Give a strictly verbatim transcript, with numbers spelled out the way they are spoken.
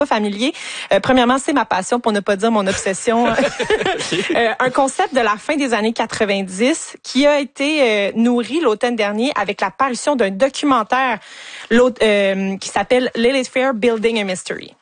familier. Euh, premièrement, c'est ma passion, pour ne pas dire mon obsession. euh, un concept de la fin des années quatre-vingt-dix qui a été euh, nourri l'automne dernier avec la parution d'un documentaire euh, qui s'appelle Lilith Fair Building a Mystery.